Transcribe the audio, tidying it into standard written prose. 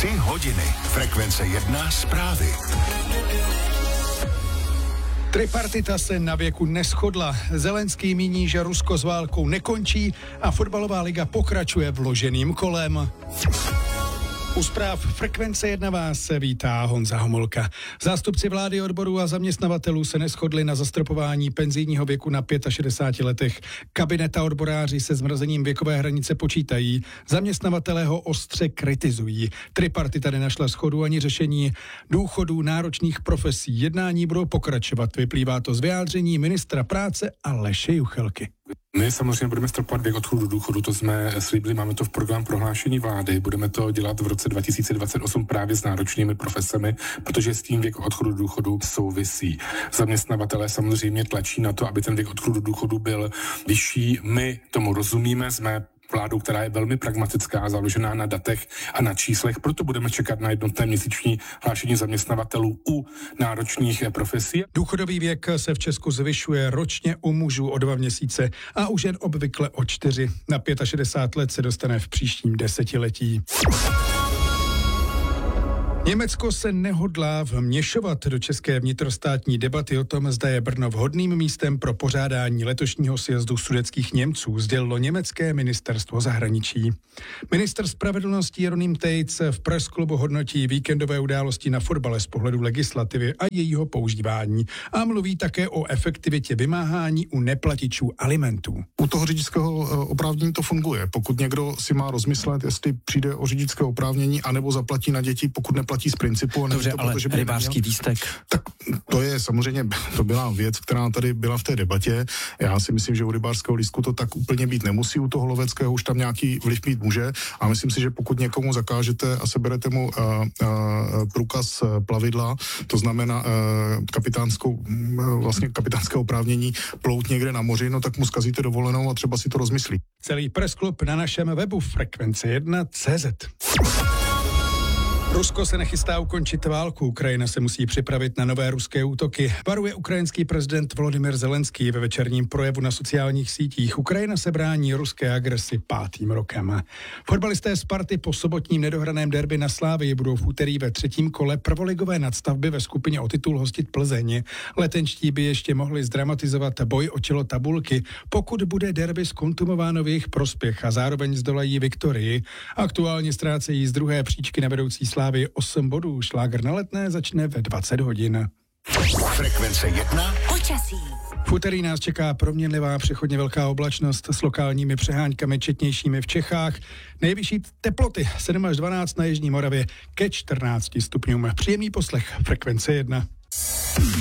3 hodiny. Frekvence 1 zprávy. Tripartita se na věku neshodla. Zelenský míní, že Rusko s válkou nekončí a fotbalová liga pokračuje vloženým kolem. U zpráv Frekvence 1 vás vítá Honza Homolka. Zástupci vlády, odborů a zaměstnavatelů se neshodli na zastropování penzijního věku na 65 letech. Kabinet a odboráři se zmrazením věkové hranice počítají. Zaměstnavatelé ho ostře kritizují. Tripartita nenašla shodu ani řešení důchodů náročných profesí. Jednání budou pokračovat. Vyplývá to z vyjádření ministra práce Aleše Juchelky. My samozřejmě budeme stropovat věk odchodu do důchodu, to jsme slíbili, máme to v programu prohlášení vlády, budeme to dělat v roce 2028 právě s náročnými profesemi, protože s tím věk odchodu do důchodu souvisí. Zaměstnavatelé samozřejmě tlačí na to, aby ten věk odchodu do důchodu byl vyšší. My tomu rozumíme, jsme vládou, která je velmi pragmatická, založená na datech a na číslech, proto budeme čekat na jednotné měsíční hlášení zaměstnavatelů u náročných profesí. Důchodový věk se v Česku zvyšuje ročně u mužů o 2 měsíce a u žen obvykle o 4. Na 65 let se dostane v příštím desetiletí. Německo se nehodlá vměšovat do české vnitrostátní debaty o tom, zda je Brno vhodným místem pro pořádání letošního sjezdu sudetských Němců, sdělilo německé ministerstvo zahraničí. Ministr spravedlnosti Jeroným Tejc v pressklubu hodnotí víkendové události na fotbale z pohledu legislativy a jejího používání a mluví také o efektivitě vymáhání u neplatičů alimentů. U toho řidičského oprávnění to funguje. Pokud někdo si má rozmyslet, jestli přijde o řidičské oprávnění anebo zaplatí na děti, pokud neplatí z principu. Dobře, to, ale rybářský lístek. Tak to je samozřejmě, to byla věc, která tady byla v té debatě. Já si myslím, že u rybářského lístku to tak úplně být nemusí, u toho loveckého už tam nějaký vliv mít může. A myslím si, že pokud někomu zakážete a seberete mu průkaz plavidla, to znamená kapitánské oprávnění plout někde na moři, no tak mu zkazíte dovolenou a třeba si to rozmyslí. Celý pressklub na našem webu Frekvence1.cz. Rusko se nechystá ukončit válku, Ukrajina se musí připravit na nové ruské útoky. Varuje ukrajinský prezident Volodymyr Zelenský ve večerním projevu na sociálních sítích. Ukrajina se brání ruské agresi 5. rokem. Fotbalisté Sparty po sobotním nedohraném derby na Slavii budou v úterý ve 3. kole prvoligové nadstavby ve skupině o titul hostit Plzeň. Letenští by ještě mohli zdramatizovat boj o čelo tabulky, pokud bude derby zkontumováno v jejich prospěch a zároveň zdolají Viktorii. Aktuálně ztrácejí z druhé příčky nevedoucí Slávy 8 bodů. Šlágr na Letné začne ve 20 hodin. Frekvence 1. Počasí. V úterý nás čeká proměnlivá přechodně velká oblačnost s lokálními přeháňkami četnějšími v Čechách. Nejvyšší teploty 7 až 12 na jižní Moravě ke 14 stupňům. Příjemný poslech Frekvence 1.